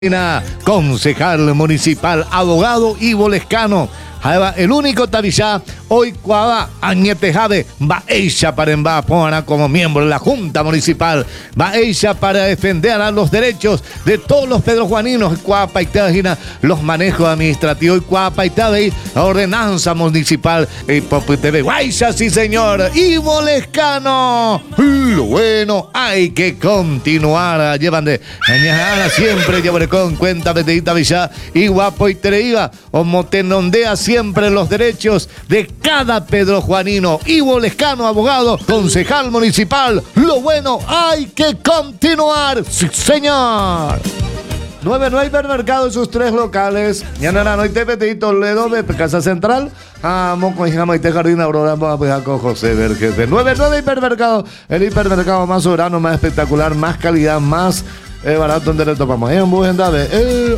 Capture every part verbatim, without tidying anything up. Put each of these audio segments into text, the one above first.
Concejal municipal, abogado Ivo Lescano. El único tabillá hoy cuava añetejade va ella para embapona como miembro de la Junta Municipal, va ella para defender a los derechos de todos los pedrojuaninos, cuapa y los manejos administrativos y cuapa y la ordenanza municipal y poputebe. Guaysa, sí señor, Ivo Lescano. Lo bueno, hay que continuar. Llevan de añajada siempre, llevaré con cuenta petita villa y guapo y tereiva, o motenondea siempre los derechos de cada pedrojuanino. Ivo Lescano, abogado, concejal municipal. Lo bueno, hay que continuar. Sí, señor. Nueve no hay hipermercado en sus tres locales. Ñanara no hay Tepete y Toledo de Casa Central. Amo con Jama y Te Jardín Aurora. Vamos a con José Verges. De nueve no hay hipermercado. El hipermercado más soberano, más espectacular, más calidad, más eh, barato donde le topamos. En Bujendave. Eh.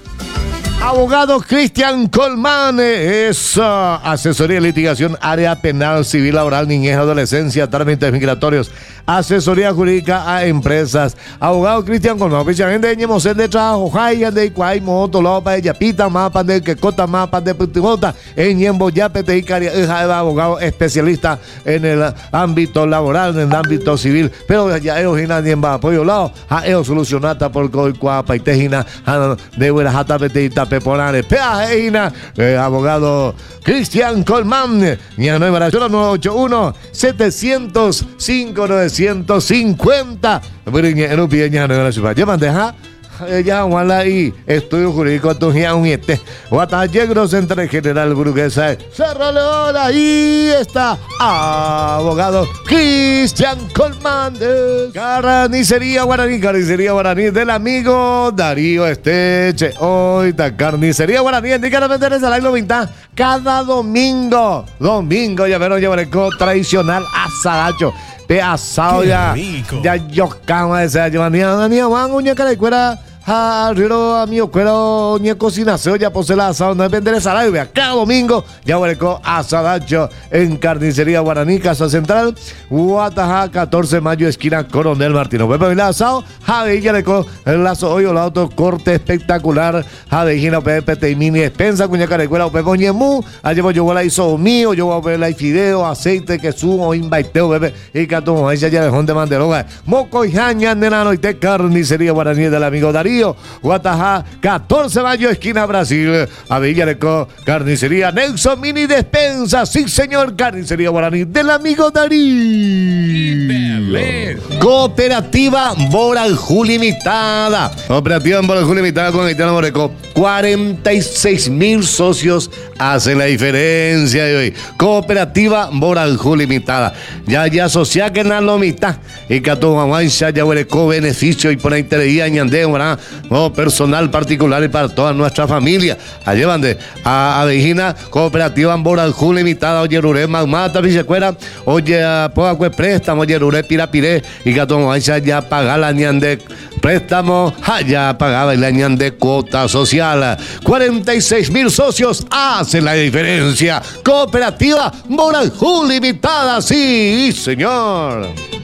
Abogado Cristian Colmán, esa asesoría de litigación, área penal, civil, laboral, niñez, adolescencia, trámites migratorios, asesoría jurídica a empresas. Abogado Cristian Colmán, oficialmente de Ñemosel de trabajo, Jaya de Iguay, Moto, Lopa, Yapita, Mapa de Quecota, Mapa de Putimota, en Ñembo, Yapete y Caria, abogado especialista en el ámbito laboral, en el ámbito civil, pero ya ellos en Ñemba, apoyo lado, a ellos solucionata por Coicuapa y Tejina, de Huerajata, Petita, Pepolares, Peajeina, eh, abogado Cristian Colmán, Ña nueve nueve ocho uno siete cero cinco nueve cinco cero. Llevan deja ya wala y estudio jurídico tu ya un este Guatayegro Central General Burguesa Cerro León. Ahí está abogado Cristian Colmán. Carnicería Guaraní, carnicería Guaraní del amigo Darío Esteche. Hoy está carnicería Guaraní, indica vender esa la vinta cada domingo. Domingo ya verán llevar el tradicional asadacho. Pe asado ya, ya yo cama esa llevanía, ni aguan uña cara de cuera. Ah, riro amigo, cuero, ni cocinación, ya posee la asado, no depende de salario. Vea, cada domingo ya hueleco asadacho en Carnicería Guaraní, Casa Central, Guataja, catorce de mayo, esquina Coronel Martino. Pepe el asado, Javi, ya le el lazo hoy, el auto corte espectacular, Javi, Gina, Pepe, te mini despensa, cuña cara de cuera, o Pepe, ñemú, allí yo voy a hizo mío, yo voy a ver la fideo, aceite, que sumo, invaiteo, Pepe, y catumo, ahí ya dejó de manderoga, moco y jaña, nenano, y te Carnicería Guaraní del amigo Darío. Guatajá, catorce de mayo, esquina Brasil, a Villareco, Carnicería Nexo Mini Despensa, sí señor, Carnicería Guaraní del amigo Darío. Cooperativa Boranjú Limitada, Cooperativa Boranjú Limitada con Haitiano Moreco, cuarenta y seis mil socios hacen la diferencia de hoy. Cooperativa Boranjú Limitada, ya ya asocia que na lomita, y que a tu mamá ya hueleco beneficio y por ahí te leía ñandé, ¿verdad? No, personal particular y para toda nuestra familia. Allí van de a Avejina, Cooperativa Boranjú Limitada, oye Ruré, Magmata, Vicecuera, oye Poacue Préstamo, oye Ruré, Pirapiré, y que a tu mamá ya paga la ñandé préstamo, allá pagaba la ñandé cuota social. cuarenta y seis mil socios hacen la diferencia. Cooperativa Boranjú Limitada, sí, señor.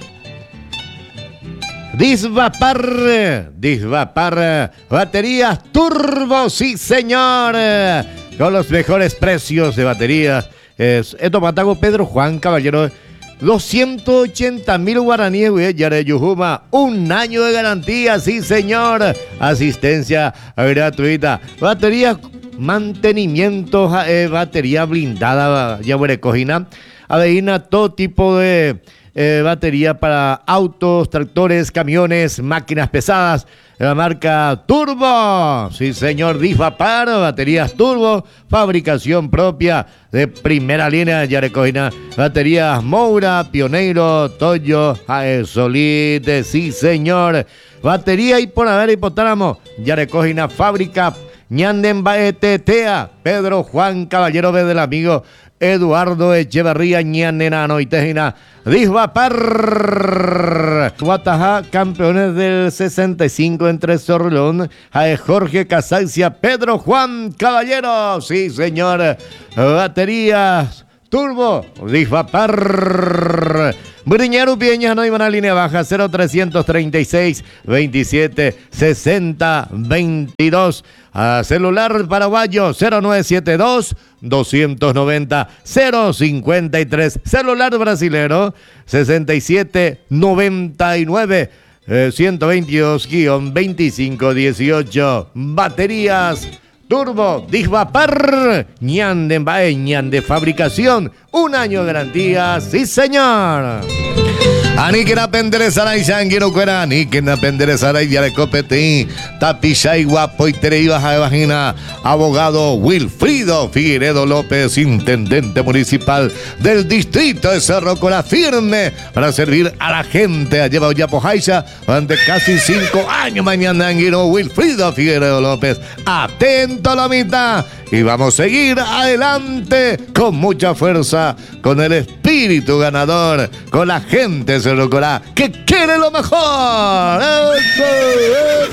Disvapar, Disvapar, baterías turbo, sí señor, con los mejores precios de baterías. Es, esto Patago Pedro Juan Caballero, doscientos ochenta mil guaraníes, Yare Yujuma, un año de garantía, sí señor, asistencia gratuita, baterías, mantenimiento, eh, batería blindada, ya cojina, aveina, todo tipo de Eh, batería para autos, tractores, camiones, máquinas pesadas, la marca Turbo, sí señor, Disvapar, baterías Turbo, fabricación propia de primera línea, ya recogina, baterías Moura, Pioneiro, Toyo, Aesolite, sí señor, batería y por haber hipotálamo, ya recogina, fábrica Ñanden Baetetea, Pedro Juan Caballero del amigo Eduardo Echeverría, Ñanenano y Tejina, Disvapar, Guatajá, campeones del sesenta y cinco entre Sorlón, Jorge Casancia, Pedro Juan Caballero, sí señor, baterías Turbo, Disvapar. Briñero Pieña, no iban a línea baja, cero trescientos treinta y seis, veintisiete, sesenta, veintidós. A celular paraguayo, cero nueve siete dos, doscientos noventa, cero cincuenta y tres. Celular brasilero, sesenta y siete, noventa y nueve, eh, ciento veintidós, veinticinco dieciocho. Baterías Turbo, Disvapar, ñande Mbae, ñande fabricación, un año de garantía, sí señor. Ani que na penderezaray sangiro cuera, ani que na penderezaray diare copeti, tapishay guapo y tereibas a vagina, abogado Wilfrido Figueredo López, intendente municipal del distrito de Cerro Corá, firme para servir a la gente. Ha llevado ya Pojaiza durante casi cinco años. Mañana anguiro Wilfrido Figueredo López, atento a la mitad. Y vamos a seguir adelante con mucha fuerza, con el espíritu ganador, con la gente de Cerro Corá que quiere lo mejor. ¡Eso es!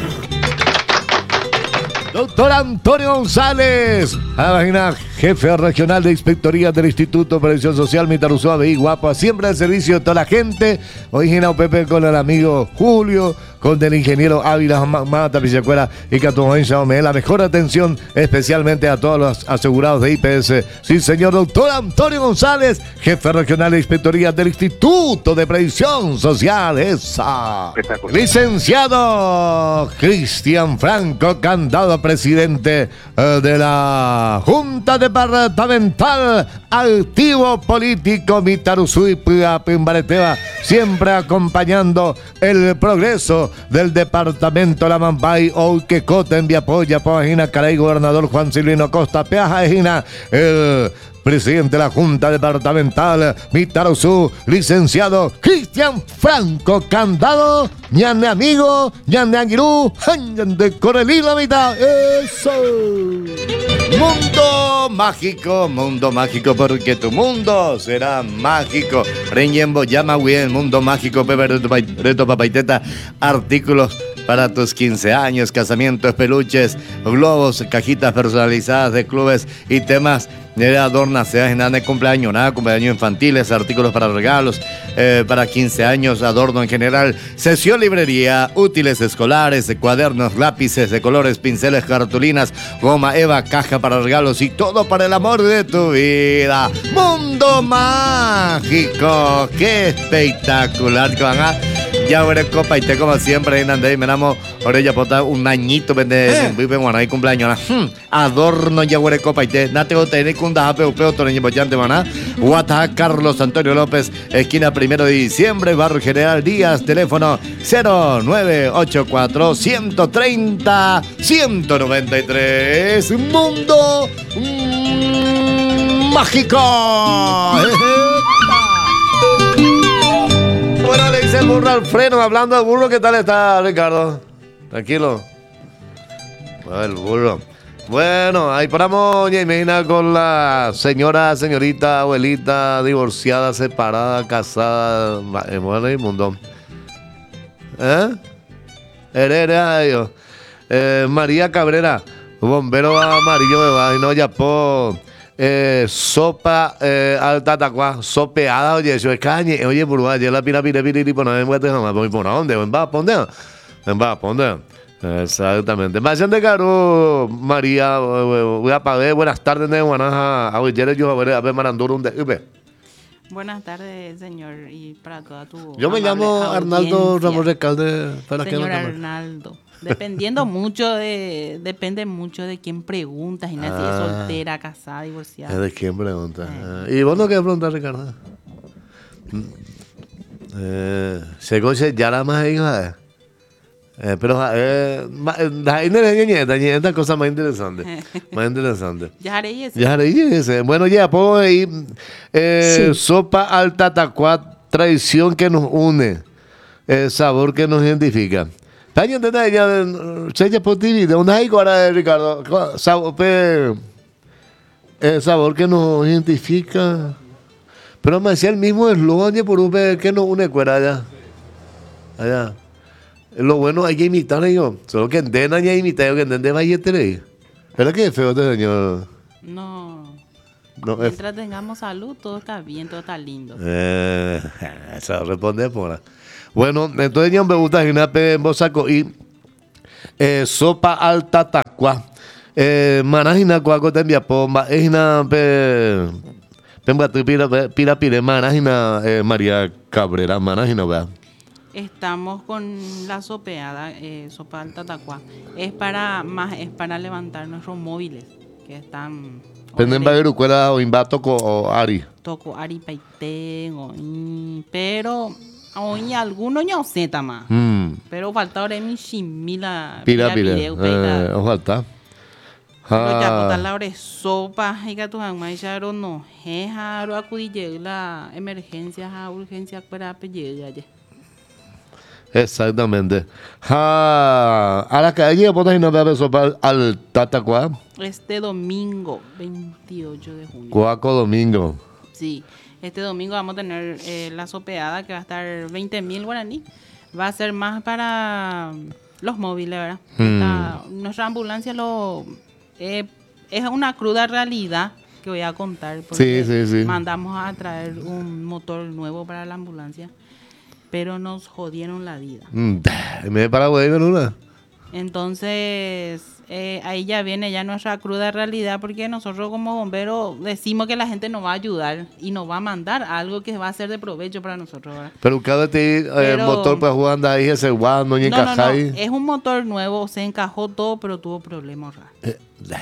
Doctor Antonio González, a la página, jefe regional de inspectoría del Instituto de Previsión Social, Mitaruzúa, Veí, Guapa, siempre al servicio de toda la gente. Hoy Gina Pepe con el amigo Julio, con el ingeniero Ávila Mata Pichacuera y Catumoense Ome, la mejor atención especialmente a todos los asegurados de I P S. Sí, señor doctor Antonio González, jefe regional de inspectoría del Instituto de Previsión Social. Esa. Licenciado Cristian Franco Candado, presidente eh, de la Junta Departamental, activo político Mitaruzú Pimbareteva, siempre acompañando el progreso del departamento La Mambay, hoy que Cota en Viapoya, Pagina, Caray, gobernador Juan Silvino Costa, Peaja, Ejina, el presidente de la Junta Departamental Mitaruzú, licenciado Cristian Franco Candado, ñande amigo, ñande anguirú, ñande corelí la mitad. Eso. Mundo mágico, mundo mágico, porque tu mundo será mágico. Reñembo, llama bien, mundo mágico, Pepe Reto Papaiteta, artículos para tus quince años, casamientos, peluches, globos, cajitas personalizadas de clubes y temas de adornas, seas nada de cumpleaños, nada, cumpleaños infantiles, artículos para regalos, eh, para quince años, adorno en general, sesión librería, útiles escolares, cuadernos, lápices de colores, pinceles, cartulinas, goma eva, caja para regalos y todo para el amor de tu vida. Mundo mágico, qué espectacular que van a... Ya veré copa y te como siempre en André, me damos orella pota un añito vende vive bueno ahí cumpleaños hmm. Adorno ya veré copa y te nate o tener con da peo peo toreño bollante maná Guata Carlos Antonio López, esquina primero de diciembre, barrio General Díaz, teléfono cero nueve ocho cuatro, uno tres cero, uno nueve tres. Mundo mm, mágico. Bueno, le dice el burro al freno, hablando del burro, ¿qué tal está, Ricardo? Tranquilo. Bueno, el burro. Bueno, ahí paramos, ya imagina, con la señora, señorita, abuelita, divorciada, separada, casada, bueno, y mundo. ¿Eh? Hereda, Dios. Eh, María Cabrera, bombero amarillo, me va, y no, ya po. Eh, sopa eh, al tatacua, sopeada, oye, eso es caña, oye, por allá la pira, pira, pira, y por no me muerte jamás, por dónde, ven va, ponde, ven va, ponde, exactamente. Vayan de caro, María, voy a pagar, buenas tardes, de Guanaja, a ver, yo a ver, a ver, Maranduro, un de, buenas tardes, señor, y para toda tu yo me llamo Arnaldo Ramos Recalde, para señor que Arnaldo. Dependiendo mucho de, depende mucho de quién preguntas, y nadie ah, es soltera, casada, divorciada. ¿De quién pregunta? Eh. ¿Y vos no qué preguntar, Ricardo? Eh, se conoce ya la más hija. Eh, pero eh, ahí no es ñeñeta, ñeñeta cosa más interesante. Más interesante. Ya haré ese. Ya haré ese. Bueno, ya puedo ir. Eh, sí. Sopa al tatacuá, tradición que nos une, el sabor que nos identifica. ¿Taño de ella? ¿Se por T V? ¿De dónde hay ahora, Ricardo? Sabor, el sabor que nos identifica. Pero me decía el mismo eslogan por un que nos une cuera allá. Allá. Lo bueno hay que imitar ellos. Solo que entiendan ya imitar, que entiendan vaya tener. ¿Verdad que es feo este señor? No. No, es- Mientras tengamos salud, todo está bien, todo está lindo. Eh, eso responde por. Bueno, entonces ya me gusta que pe en Bosaco y eh, sopa alta tacua. Eh, manajina cuaco te envía pomba. Es una pe. Pemba tu pira pira pire manajina eh, María Cabrera manajina vea. Estamos con la sopeada, eh, sopa al tatacuá. Es para más, es para levantar nuestros móviles que están. Penden bageru cuela o imbato o Ari. Toco ari paitén, o in- pero hoy algunos no sé más. Mm. Pero falta ahora mi chimila. Pira pire. Eh, ojalá. Pero ya Ah. botar la hora sopa, y que tu jamás ya no es a acudir la emergencia, a urgencia para pedir ya. Exactamente. Ah, a la calle botas y no bebe sopa al tatacuá. Este domingo, veintiocho de junio. Cuaco domingo. Sí, este domingo vamos a tener eh, la sopeada que va a estar veinte mil guaraní. Va a ser más para los móviles, ¿verdad? Mm. Esta- nuestra ambulancia lo eh, es una cruda realidad que voy a contar. Porque Sí, sí, sí. mandamos a traer un motor nuevo para la ambulancia, pero nos jodieron la vida. Mm, me de Paraguay con una. Entonces, eh, ahí ya viene ya nuestra cruda realidad, porque nosotros como bomberos decimos que la gente nos va a ayudar y nos va a mandar algo que va a ser de provecho para nosotros, ¿verdad? Pero cada te el Pero- motor pues jugando ahí ese guando y No, no, no, encaja ahí. es un motor nuevo, se encajó todo, pero tuvo problemas raros. Eh,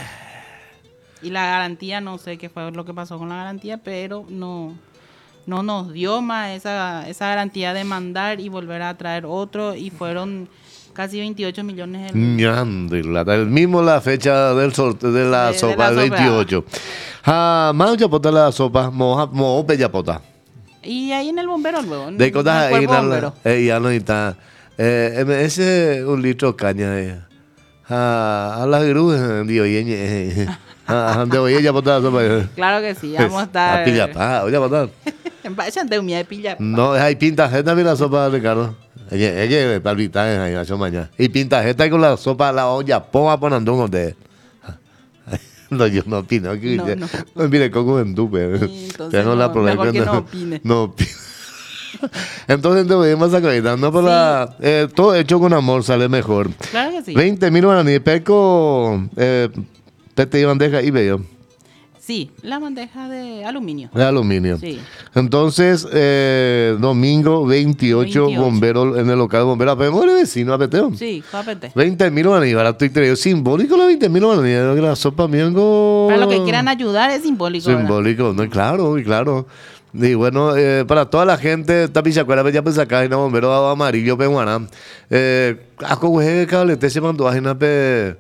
Y la garantía, no sé qué fue lo que pasó con la garantía, pero no, no nos dio más esa, esa garantía de mandar y volver a traer otro, y fueron casi veintiocho millones de Ñande, la- el mismo la fecha del sorteo de la De- de sopa, la el sopa. veintiocho. Ah, más ya pota la sopa, moja, mojo bella pota. Y ahí en el bombero luego, en De el cosas ahí, cuerpo la- bombero. eh, ya no está. Eh, em, ese un litro de caña. Eh. Ah, a las grúas, Dios, y eh. Ah, de hoy ella bota la sopa. eh. Claro que sí, vamos a estar. A pilla, pa, oye, botar. Vayan de humedad de pilla. No, hay pinta jeta mira la sopa, Ricardo. Ella, ella, palpita, ahí, hace mañana. Y pinta jeta con la sopa, la olla, ponga ponando un de. No, yo no opino. Que, No, no. no. Mire, Coco en tupe. Sí, entonces Tengo la no, problema. mejor que no opine. No opine. Entonces te voy a sacar, no por la, eh, todo hecho con amor sale mejor. Claro que sí. veinte mil guaraní, peco, eh, pete y bandeja y bello, Sí, la bandeja de aluminio. de aluminio. Sí. Entonces, eh, domingo veintiocho, veintiocho. bombero en el local de bombero, pero el vecino, apeteo. Sí, cópete. veinte mil guaraní, barato y creo, simbólico los veinte mil guaraní, eh, que la sopa miengo. Para los que quieran ayudar es simbólico. ¿verdad? Simbólico, no, claro, y claro. Y bueno, eh, para toda la gente, tapichacuera, ya pues acá, en bombero amarillo, peguana. Eh, aco, güey, cablete, se mandó a pe.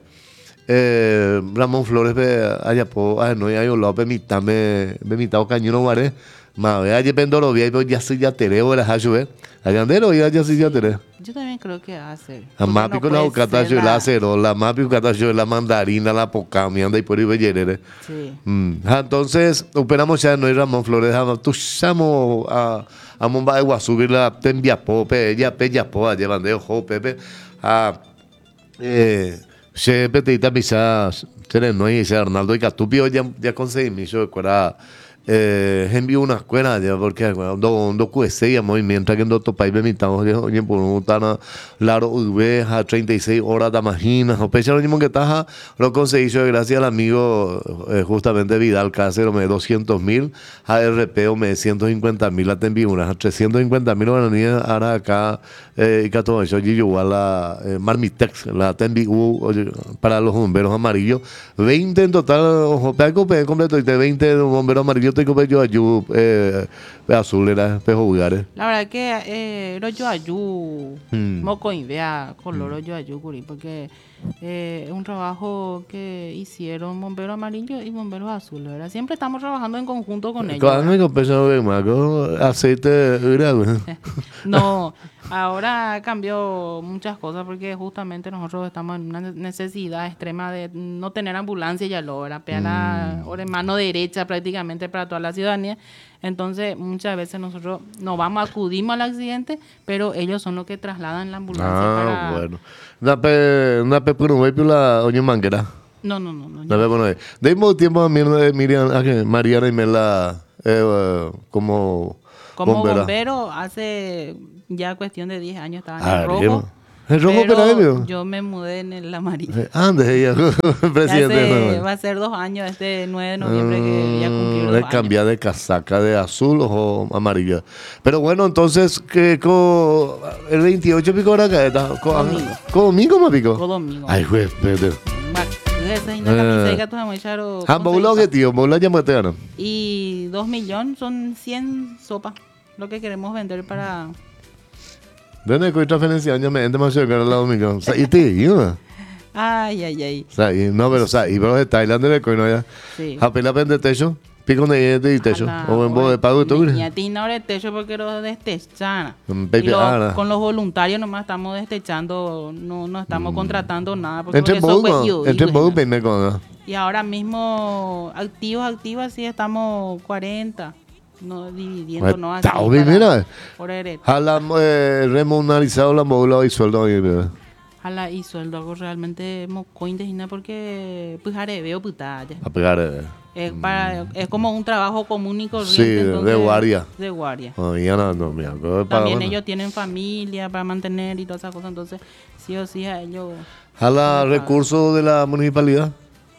Eh, Ramón Flores, pe, allá, po, ay, no, ya yo lo pe, mitad, me, me mitad, o cañuno, guaré. Ma, ve, allá pendoro, vi, pero ya soy ya tereo, la hacho, ve. Allá andero, ya, ya soy ya tereo. Yo también creo que va a ser. A Porque mapi no con la puede ocatacho, ser la acerola, mapi con la la mandarina, la pocami, anda y por ahí, bellerere. Sí. Mm. Ah, entonces, operamos ya no hay Ramón Flores, ah, tú llamo a a Momba de Guasú, la tembiapo, pe, ya pe, ya po, llevan de ojo, pepe, a eh, se petita misas, se no y se Arnaldo y Catupio ya ya conseguí mi yo escuela eh envió una escuela ya porque do do cuese ya muy mientras que do topai be mitamos ya oye por un tana laro ube a treinta y seis horas de imagina o pecha lo mismo que taja lo conseguí yo gracias al amigo eh, justamente Vidal Cáceres me doscientos mil a R P o me ciento cincuenta mil la te envió unas trescientos cincuenta mil guaraníes ahora acá eh, y que todo eso y igual la eh, Marmitex la te envió para los bomberos amarillos veinte en total ojo peco pe completo y de veinte bomberos amarillos te compré yo ayú eh, azul era pejo vulgares. La verdad que eh, lo yo ayú, Mm. moco y vea color yo ayú, curi, porque eh, es un trabajo que hicieron bomberos amarillos y bomberos azules, ¿verdad? Siempre estamos trabajando en conjunto con ellos. Cuando ¿verdad? me compré un maco aceite grave. No, ahora cambió muchas cosas porque justamente nosotros estamos en una necesidad extrema de no tener ambulancia ya lo era, pea la hora en mano derecha prácticamente para toda la ciudadanía. Entonces muchas veces nosotros no vamos, acudimos al accidente, pero ellos son los que trasladan la ambulancia Ah, para... bueno. Una pe, una pe por un la oño manguera. No, no, no. no, No me pone. De mismo tiempo también de Miriam, ah, que Mariana y Mela eh, como, Como bombera. bombero, hace ya cuestión de diez años estaba en Ah, el rojo. bien. ¿El rojo pero Peladelio? yo me mudé en el amarillo. Antes ella, presidente. Hace- No, va a ser dos años, este nueve de noviembre que ya cumplió Mm, dos de años. cambiar de casaca de azul o amarilla. Pero bueno, entonces, que co, el veintiocho pico ahora que está. Co- Domingo. co- ¿Domingo más pico? Todo domingo. Ay, güey, espérate. Va, esa es una camisa que tú vas a echar o- Ah, ¿cómo se bola dice? objetivo, bola llamateana. Y dos millones son cien sopas. Lo que queremos vender para... ¿Dónde hay transferencia? Ya me entra más cerca del lado mío. O sea, y te digo, Ay, ay, ay. o sea, y no, pero, o sea, y pero de Tailandia de coino ya. Sí. Apela pende techo, pico de de techo. Ala, O en bo de pago y todo. niña, tiene ahora el techo porque lo destechan. Mm, Y baby, lo- ala. con los voluntarios nomás estamos destechando, no, no estamos contratando nada. Porque Entre porque eso fue bobo, yo, entre y bobo, bueno. me con. Y ahora mismo, activos, activos, sí, estamos cuarenta. No dividiendo, no así. Está bien, mira. Por heredar. Jala eh, remunerarizado la bola y sueldo ahí, mira. Jala y sueldo algo realmente mocointe y nada porque pues veo putalla. A pegar. Eh. Es, para, es como un trabajo común y corriente. Sí, de entonces, guardia. De guardia. Oh, ya no, no, mira. que para- También bueno. ellos tienen familia para mantener y todas esas cosas, entonces sí o sí a ellos... Jala Ajá. recursos de la municipalidad.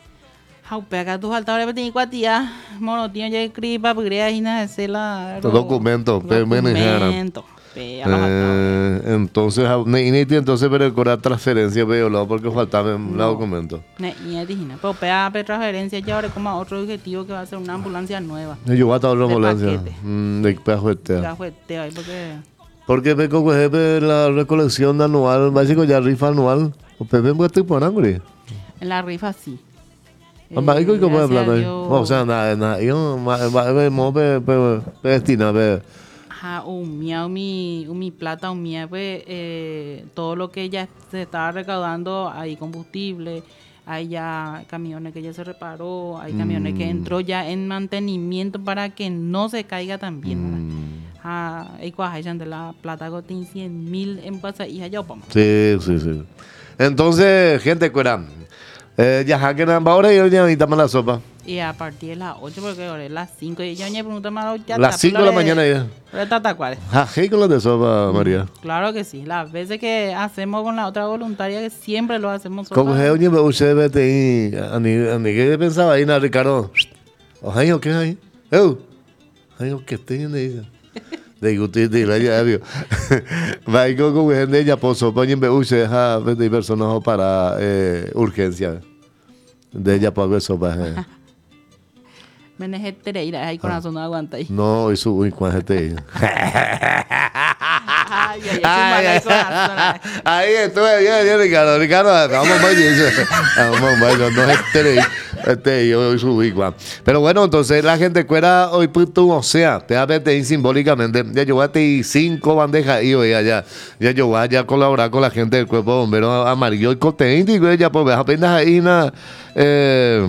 Pega tus altavoces para tener cuatía, mono, tío, ya escribí para poder ir a hacer la... Los documentos, pe- manejar. Documentos. Pe, a los altavoces. Eh, entonces, a- ne- ne- entonces, pero cobrar transferencia, pero no, porque faltaba el No. documento. Ne- y es digna. Pero pega pe transferencia ya ahora como a otro objetivo que va a ser una ambulancia nueva. Yo voy a estar la De ambulancia. paquete. Mm, de pedazo de tea. Ya fue teo ahí porque... Porque me coge pe, la recolección anual, básico ya rifa anual. O Pepe puede estar por hambre. En la rifa sí. Mamá, ¿y cómo gracias es plata a ahí? Dios. O sea, nada, nada. Yo, ma- ma- me mo pe pe pe destina pe. Ajá, un mía, un mi, un mi plata, un mía, pues, eh, todo lo que ya se estaba recaudando, hay combustible, hay ya camiones que ya se reparó, hay camiones que entró ya en mantenimiento para que no se caiga también. ¿verdad? Ah, hay cosas de la plata que tiene cien mil en pasa y allá vamos. Sí, sí, sí. Entonces, gente, cuera. Eh, ya hacken ahora y yo ya necesitamos la sopa. Y a partir de las ocho, porque ahora es las cinco, y ya me pregunta más, ya Las cinco de la mañana ya. Pero está tacuare. Jaje con la de sopa, María. Claro que sí, las veces que hacemos con la otra voluntaria, que siempre lo hacemos Como sopa. es, oye, usted vete ahí. A ni, a ni qué pensaba ahí, na Ricardo. Ojalá, ¿qué es ahí? ¡Eh! Ay, ¿qué tiene ahí? De gusti de la ya vio. Va y con gente ella por sopa y en vez de deja vete personas para eh, urgencia. De ella por sopa. eh. Meneje tereira, ahí corazón no aguanta ahí. No, eso uy, cuál gente. Ay, ay, ay, chumbala ahí corazón. ay. Ahí estuve bien, bien, Ricardo. Ricardo, vamos a bailar. Vamos a bailar, no es este, este, yo subí igual. Pero bueno, entonces la gente cuera hoy puto, o sea, te da simbólicamente. Ya yo voy a tener cinco bandejas y hoy allá. Ya yo voy a ya colaborar con la gente del Cuerpo de Bomberos Amarillo y contenido. Y güey, ya pues apenas ahí una. Eh,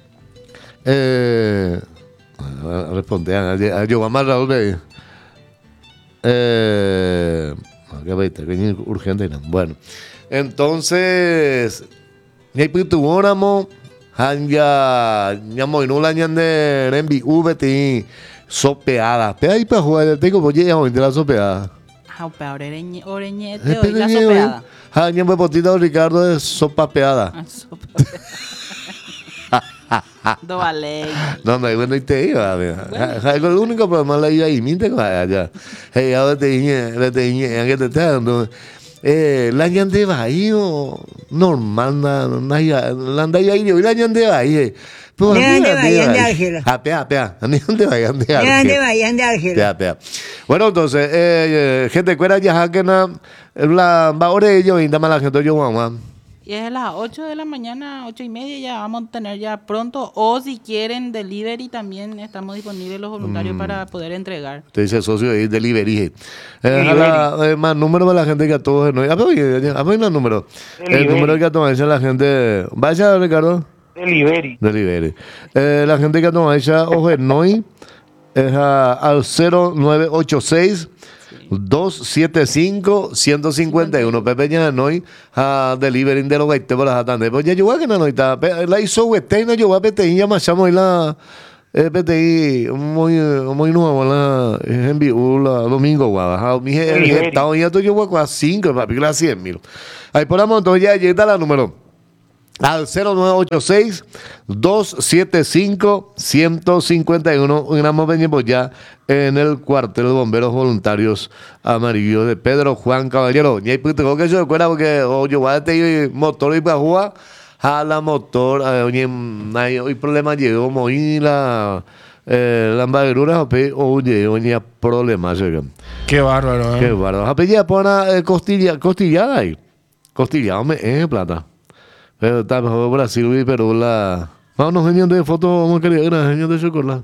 eh, responde, yo voy a más Raúl, ve. Eh, qué baita, qué urgente. ¿No? Bueno, entonces, ya hay puto óramo, ya, ya moinula, ya de Rembi V T sopeada. Pero ahí para jugar, tengo pues ya voy a la sopeada. Ah, pero oreñe, oreñete, hoy la sopeada. Ah, ya me potito Ricardo de sopa peada. Ah, sopa. Do vale. No, no, bueno, y te iba, el único problema es la iba y minte con allá. Hey, ahora te dije, te dije, que te está dando. Eh, la llante va ahí, o normal, na, na, la anda ahí, y la llante va ahí. ¿De dónde vayan de Ángela? Ah, pea, pea, ¿de dónde vayan de ¿De dónde Ángela? vayan de Ángela? Pea, pea. Bueno, entonces, eh, eh, gente, cuera ya hackena, la va ahora ellos, y dame la gente, yo mamá. Y es a las ocho de la mañana, ocho y media, ya vamos a tener ya pronto. O si quieren delivery, también estamos disponibles los voluntarios para poder entregar. Te dice socio ahí, delivery. Eh, la, eh, más número para la gente que a todos. No, a ver, a ver el número. El número que a todos la gente. Vaya, Ricardo. Delivery. Delivery. Eh, la gente que a todos ella, ojo, no es a- al cero nueve ocho seis dos siete cinco, uno cinco uno. Pepe ya no hay a delivery de los gaite por las atande. Pues ya yo voy a que no está. La hizo huete y no yo voy a P T I ya más llamo y la eh, P T I muy muy nuevo la en vivo la domingo guava. Mi estado ya tú yo voy a cinco papi la cien mil. Ahí por la montón ya llega la número al cero nueve ocho seis, dos siete cinco, uno cinco uno. Estamos venimos ya en el cuartel de bomberos voluntarios amarillo de Pedro Juan Caballero. Y ahí pues tengo que se recuerda porque o yo voy a tener motor y para jugar a la motor. Oye, hoy problema llegó muy la eh, la envergadura oye, oye, problema. Qué bárbaro, ¿eh? Qué bárbaro. A pedir por una costilla, costillada ahí. Costillada, me es plata. Pero está mejor Brasil y Perú la... Vamos, genios de fotos, vamos querer, genios de chocolate.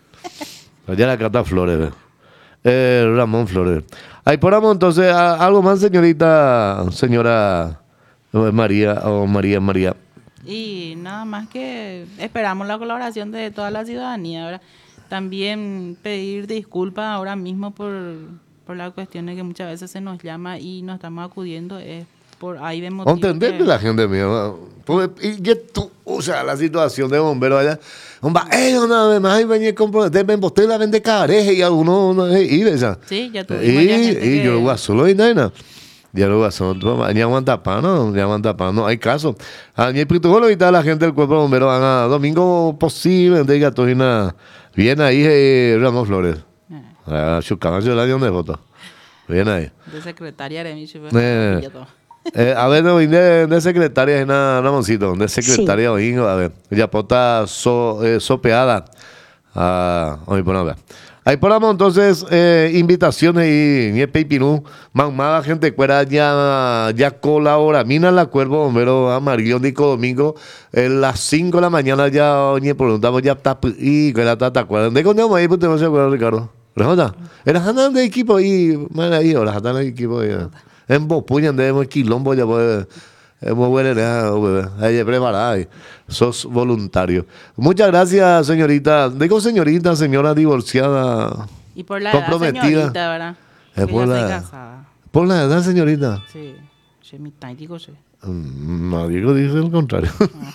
Ya la Cata Flores, ¿ve? Eh, Ramón Flores. Ahí ponamos entonces a- algo más, señorita, señora eh, María o María María. Y nada más que esperamos la colaboración de toda la ciudadanía, ¿verdad? También pedir disculpas ahora mismo por, por la cuestión de que muchas veces se nos llama y no estamos acudiendo, es por ahí de motivo Entenderte que- la gente mía. Pues, y ya tú, o sea, la situación de bomberos allá. Hombre, eh, una vez más, y venía a comprometerme en usted la vende careje y algunos, no, eh, y esa. Sí, ya tuvimos Y, ya gente y que- yo lo voy a solo y nada. Ya lo voy a solo. Ni aguanta pan, no, ni aguanta pan, no hay caso. A mi protocolo ahorita la gente del cuerpo de bomberos van a domingo posible, de gatojina. Bien ahí, eh, Ramón Flores. Ah, A su caballo del año de voto. Bien ahí. de secretaria de mi Eh, Eh, a ver, no, de, de secretaria, na, Ramoncito, de secretaria, sí. A ver, ya pota so, eh, sopeada. Ah, hoy por nada. Ahí ponemos entonces eh, invitaciones y ni pepinú, mamada gente cuera ya ya colabora, mina la cuervo bombero amarillo Nico domingo en las cinco de la mañana ya ni preguntamos ya está y que la tata cuerda. ¿De cuándo ahí pues no se acuerda Ricardo? ¿Resulta? Era janán de equipo y man ahí, ahora janán de equipo ya. En Bopuña andemos quilombo ya pues hemos bueno, ahí preparada, sos voluntario. Muchas gracias, señorita. Digo señorita, señora divorciada, Y por la edad, comprometida. señorita, ¿verdad? Es Que por ya la soy edad. casada. Por la edad, señorita. Sí, soy mi tai, digo sí. Mm, No, Diego dice el contrario.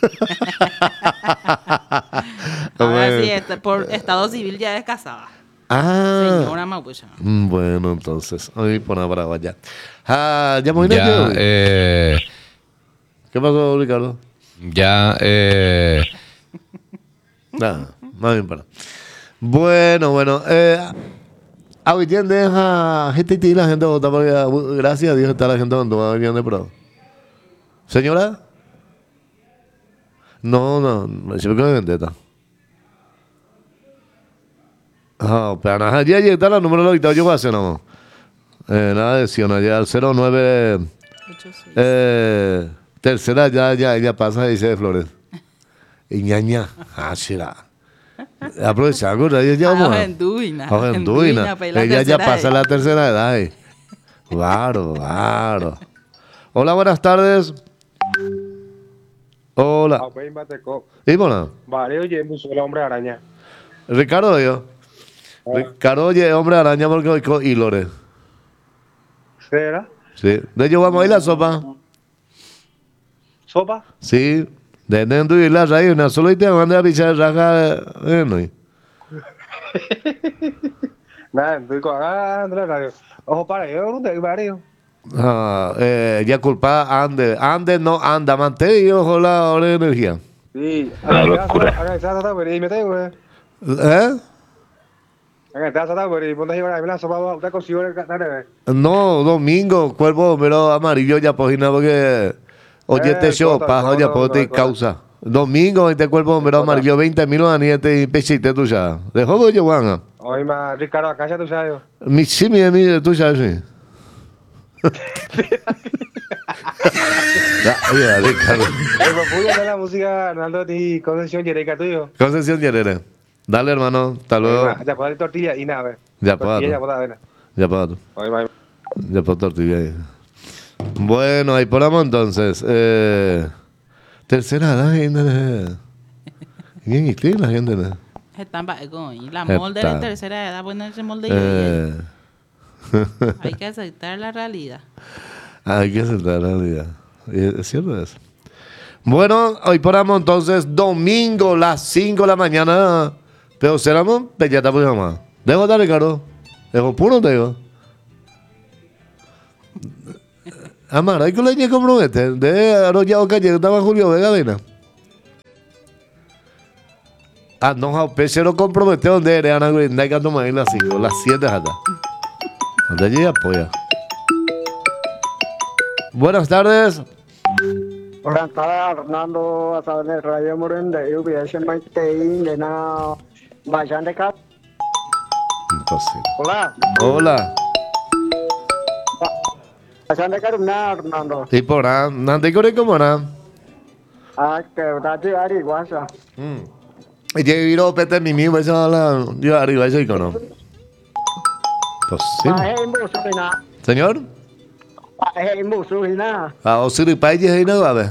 Ahora Bueno. sí, este, por estado civil ya es casada. Ah, Señora Mapucha. mm, bueno, entonces, hoy por para allá. Ah, ya me vine Ya, yo. eh, ¿Qué pasó, Ricardo? ya, eh, Nada, más bien para. Bueno, bueno, eh, a hoy día deja gente y la gente vota porque uh, gracias a Dios está la gente cuando va bien de pro. ¿Señora? No, no, no, siempre que me vendetta. Ah, pero nada, ya llega la número ahorita, yo voy a hacer nada más. Eh, nada de Siona, ya al cero nueve, ocho seis. eh, tercera, ya, ya, ya pasa, dice de Flores. Y ñaña, ah, será. Aprovecha, ya, ya vamos. Ah, Ojenduina, Ojenduina. Ojenduina, pues, la Ella ya tercera pasa edad. la tercera edad. eh. Claro, claro. Hola, buenas tardes. Hola. Aunque Bateco, ¿Y bueno? vale, oye, me suena hombre araña. Ricardo, yo. Ricardo, oye, hombre araña porque hoy co- y Lore. ¿Será? Sí. De ello vamos a ir la sopa. ¿Sopa? Sí. De dentro y la raíz, una solo y te manda a pichar raja. Eh, no. Nada, estoy cagando la radio. Ojo, para, yo no te varios. Ah, eh, ya culpa ande. Ande no anda. Mantén y ojo la hora de energía. Sí, acá está, está, pero y me tengo, eh. ¿Eh? Acá está, está, pero y ponte a llevar la sopa, usted consiguió el canal, No, domingo, cuerpo bombero amarillo ya pojina porque oye Eh, te show, cosa, paja cosa, ya pote cosa. causa. Domingo este cuerpo bombero Cosa. amarillo veinte mil aniete y pechite tu ya. Dejó de yo guanga. Hoy más, Ricardo, acá ya tú sabes. Mi sí mi mi tu ya sí. Ya, oye, Ricardo. Me voy a la música, Arnaldo, ti, concesión, Yereca, tuyo. Concesión Yerere. Dale, hermano. Hasta luego. Ya puedo dar tortilla y nada, Ya puedo. Tortilla, ya puedo dar, Ya puedo. Hoy más. Ya puedo tortilla ahí. Bueno, ahí ponemos entonces. Eh, tercera edad, gente. Bien, ¿y qué la gente? ¿No? Están pa- con- y la Está. molde de tercera edad, ponerse molde y Eh, Hay que aceptar la realidad. Hay que aceptar la realidad. Es cierto eso. Bueno, hoy paramos entonces domingo, las cinco de la mañana. Pero seramos pellata por mamá. Dejo de Ricardo. Dejo puro te digo. Amar, hay que le compromete. De arrollado calle, estaba Julio Vega Vena. Ah, no, Jaupe, se lo compromete donde eres, Ana Grinda, hay que tomar las cinco, las siete hasta. Donde allí apoya. Buenas tardes. Buenas tardes, Fernando, a través de Radio Morenda, U B S Maitein, de na Bajan de Cap. Imposible. Hola. Hola. Bajan de Cap, na, Fernando. Y por ahí, ¿nante corre como nada? Ah, que dati ari guasa. Y que viro pete mi mismo, eso la yo arriba ese icono. Ah, Posible. hey, musu hina. Señor, Ah, hey, musu hina. a Osiri Paille ahí no va a ver.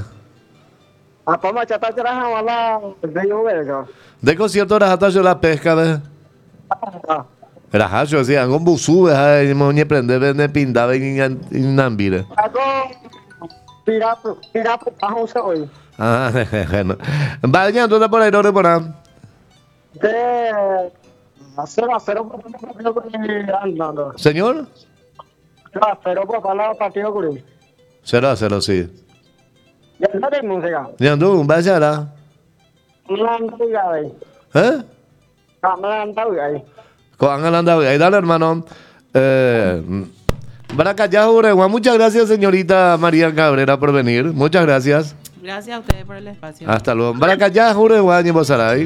Apa ma chata chara wala de yo veo. De concierto era hasta yo la pesca de. Ah. Era hacho, decía, con busu, ay, moñe prende, vende pindaba en Nambire. Ako pirapo, pirapo paho sa hoy. Ah, bueno. Vaya, entonces por ahí no reponan. De cero a cero andando. Señor, Ah, pero por palabra partido con cero a cero, sí. ya no hay música. Ya tú, vaya, ¿la? No han tocado ahí. ¿Eh? No han tocado ahí. Con Angelanda, ahí dale, hermano. Eh, Baracayá, Uregua, muchas gracias, señorita María Cabrera, por venir. Muchas gracias. Gracias a ustedes por el espacio. Hasta luego. Baracayá, Uregua, y Bosaray.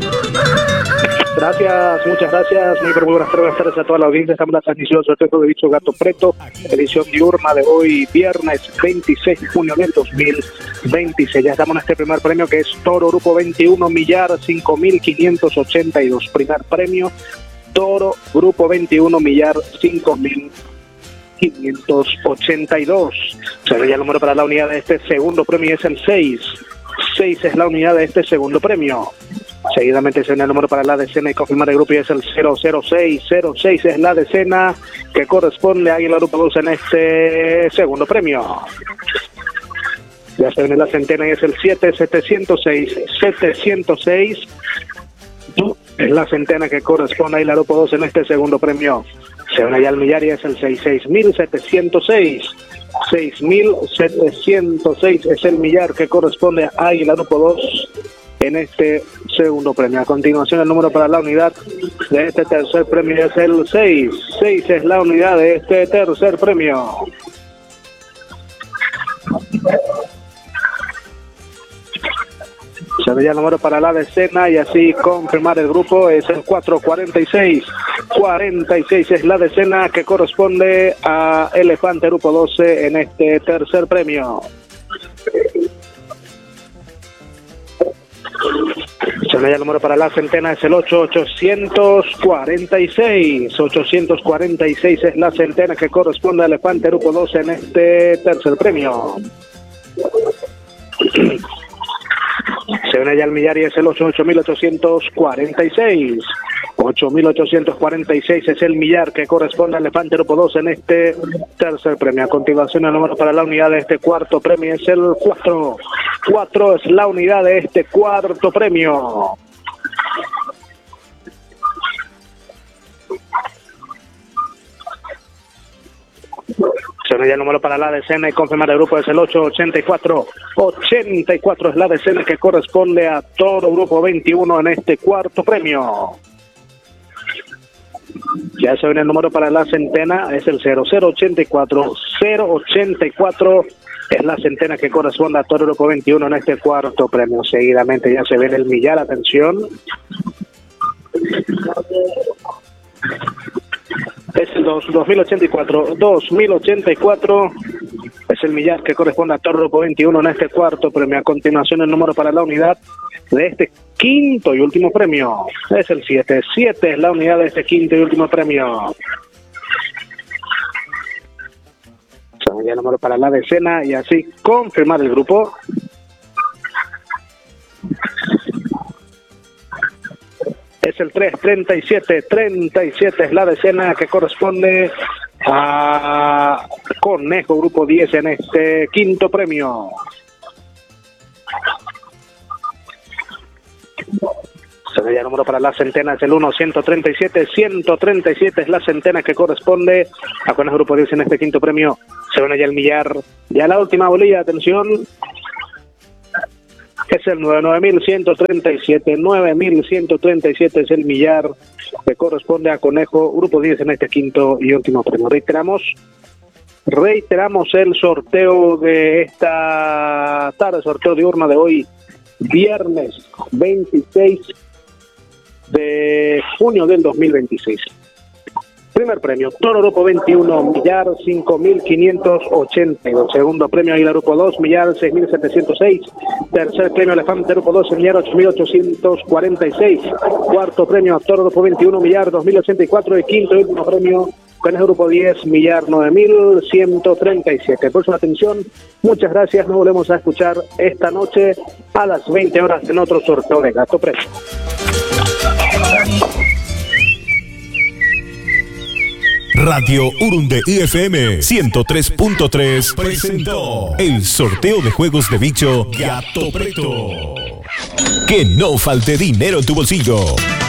Gracias, muchas gracias. Muy, muy buenas tardes, buenas tardes a toda la audiencia. Estamos en la transmisión sorteo de Bicho Gato Preto, edición diurna de hoy, viernes veintiséis de junio del dos mil veintiséis. Ya estamos en este primer premio que es Toro Grupo veintiuno, millar cinco mil quinientos ochenta y dos. Primer premio, Toro Grupo veintiuno, millar cinco mil quinientos ochenta y dos. Se ve ya el número para la unidad de este segundo premio, es el seis. seis es la unidad de este segundo premio. Seguidamente se viene el número para la decena y confirmar el grupo y es el cero cero seis. cero seis es la decena que corresponde a Águila Grupo dos en este segundo premio. Ya se viene la centena y es el siete setecientos seis. setecientos seis es la centena que corresponde a Águila Grupo dos en este segundo premio. Se viene ya el millar y es el seis mil setecientos seis. seis mil setecientos seis es el millar que corresponde a Águila Grupo dos en este segundo premio. A continuación, el número para la unidad de este tercer premio es el seis. seis es la unidad de este tercer premio. Se veía el número para la decena y así confirmar el grupo es el cuatro cuarenta y seis. cuarenta y seis es la decena que corresponde a Elefante Grupo doce en este tercer premio. Se veía el número para la centena es el ocho ochocientos cuarenta y seis. ochocientos cuarenta y seis es la centena que corresponde a Elefante Grupo doce en este tercer premio. Se viene ya el millar y es el ocho mil ochocientos cuarenta y seis. ocho mil ochocientos cuarenta y seis es el millar que corresponde al Elefante Grupo dos en este tercer premio. A continuación, el número para la unidad de este cuarto premio es el cuatro. cuatro es la unidad de este cuarto premio. Se viene ya el número para la decena y confirmar el grupo es el ocho ochenta y cuatro. ochenta y cuatro es la decena que corresponde a Toro Grupo veintiuno en este cuarto premio. Ya se viene el número para la centena, es el cero cero ochenta y cuatro. cero ochenta y cuatro es la centena que corresponde a Toro Grupo veintiuno en este cuarto premio. Seguidamente ya se viene el millar, atención. Es el dos mil ochenta y cuatro. dos mil ochenta y cuatro es el millar que corresponde a Toro Grupo veintiuno en este cuarto premio. A continuación, el número para la unidad de este quinto y último premio es el siete. siete es la unidad de este quinto y último premio. Se me el número para la decena y así confirmar el grupo. Es el tres treinta y siete. treinta y siete es la decena que corresponde a Conejo, grupo diez en este quinto premio. Sería el número para la centena, es el uno, ciento treinta y siete, ciento treinta y siete es la centena que corresponde a Conejo Grupo diez en este quinto premio. Se van allá el millar, ya la última bolilla, atención, es el nueve mil ciento treinta y siete, nueve mil ciento treinta y siete es el millar que corresponde a Conejo Grupo diez en este quinto y último premio. Reiteramos, reiteramos el sorteo de esta tarde, sorteo diurno de hoy, viernes veintiséis de junio del dos mil veintiséis. Primer premio, Toro Grupo veintiuno, millar cinco mil quinientos ochenta y dos. Segundo premio, Águila Grupo dos, millar seis mil setecientos seis. Tercer premio, Elefante Grupo doce, millar ocho mil ochocientos cuarenta y seis. Cuarto premio, Toro Grupo veintiuno, millar dos mil ochenta y cuatro. Y quinto y último premio, Conejo Grupo diez, millar nueve mil ciento treinta y siete. Por su atención, muchas gracias. Nos volvemos a escuchar esta noche a las veinte horas en otro sorteo de Gato Preto. Radio Urunde I F M ciento tres punto tres presentó el sorteo de juegos de bicho Gato Preto. Que no falte dinero en tu bolsillo.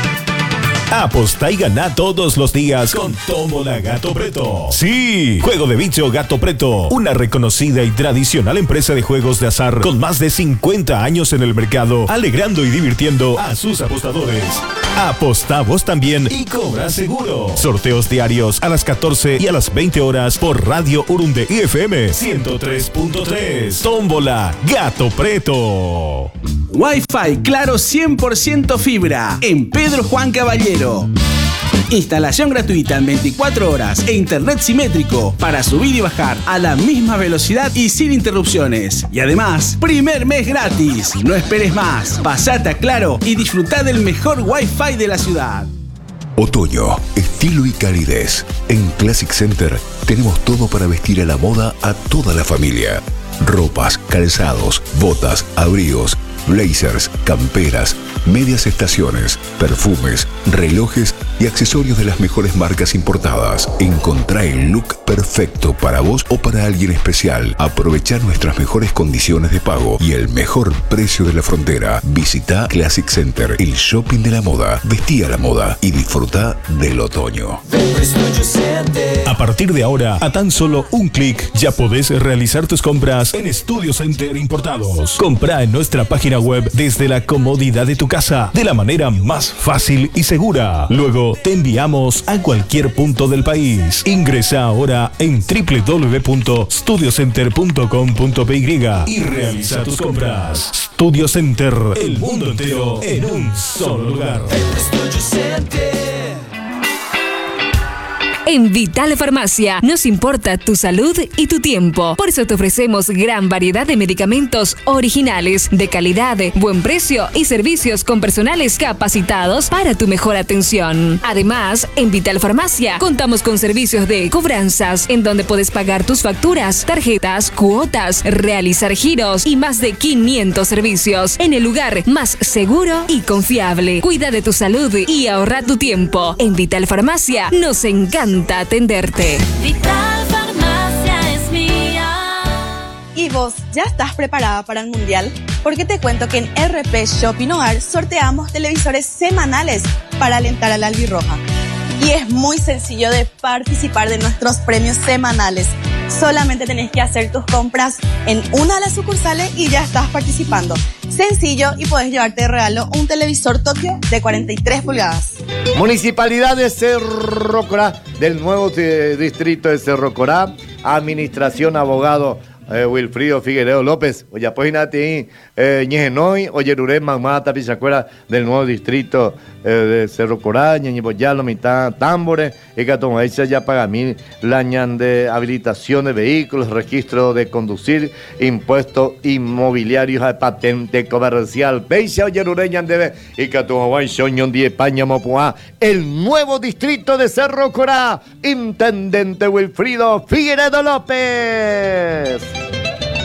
Aposta y gana todos los días con Tómbola Gato Preto. Sí, Juego de Bicho Gato Preto, una reconocida y tradicional empresa de juegos de azar con más de cincuenta años en el mercado, alegrando y divirtiendo a sus apostadores. Apostá vos también y cobra seguro. Sorteos diarios a las catorce y a las veinte horas por Radio Urunde I F M ciento tres punto tres. Tómbola Gato Preto. Wi-Fi Claro cien por ciento fibra en Pedro Juan Caballero. Instalación gratuita en veinticuatro horas e internet simétrico para subir y bajar a la misma velocidad y sin interrupciones. Y además, primer mes gratis. No esperes más. Pasate a Claro y disfruta del mejor Wi-Fi de la ciudad. Otoño, estilo y calidez. En Classic Center tenemos todo para vestir a la moda a toda la familia. Ropas, calzados, botas, abrigos, blazers, camperas, medias estaciones, perfumes, relojes y accesorios de las mejores marcas importadas. Encontrá el look perfecto para vos o para alguien especial. Aprovechá nuestras mejores condiciones de pago y el mejor precio de la frontera. Visita Classic Center, el shopping de la moda. Vestí a la moda y disfruta del otoño. A partir de ahora, a tan solo un clic, ya podés realizar tus compras en Studio Center Importados. Comprá en nuestra página web desde la comodidad de tu casa, de la manera más fácil y segura. Luego te enviamos a cualquier punto del país. Ingresa ahora en doble u doble u doble u punto studio center punto com punto p y y realiza tus compras. Studio Center, el mundo entero en un solo lugar. En Vital Farmacia nos importa tu salud y tu tiempo. Por eso te ofrecemos gran variedad de medicamentos originales, de calidad, buen precio y servicios con personales capacitados para tu mejor atención. Además, en Vital Farmacia contamos con servicios de cobranzas, en donde puedes pagar tus facturas, tarjetas, cuotas, realizar giros y más de quinientos servicios en el lugar más seguro y confiable. Cuida de tu salud y ahorra tu tiempo. En Vital Farmacia nos encanta atenderte. Vital Farmacia es mía. ¿Y vos ya estás preparada para el mundial? Porque te cuento que en R P Shopping Hogar sorteamos televisores semanales para alentar a la albirroja. Y es muy sencillo de participar de nuestros premios semanales. Solamente tenés que hacer tus compras en una de las sucursales y ya estás participando. Sencillo, y podés llevarte de regalo un televisor Tokio de cuarenta y tres pulgadas. Municipalidad de Cerro Corá, del nuevo eh, distrito de Cerro Corá, administración, abogado eh, Wilfrido Figueiredo López, oye, pues nati, ñejenoi, oye, Ruré, mamá, tapizacuera, del nuevo distrito eh, de Cerro Corá, ñeñiboyalo, mitad, tambores, y que toma esa ya paga mil, la ñan de habilitación de vehículos, registro de conducir, impuestos inmobiliarios, patente comercial, peisa, oye, Ruré, ñan debe, y que toma guay, soñón de España, mopuá, el nuevo distrito de Cerro Corá, intendente Wilfrido Figueiredo López.